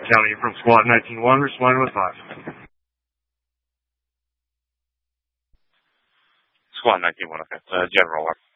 County from Squad 19-1, responding with 5. Squad 19-1, okay. General.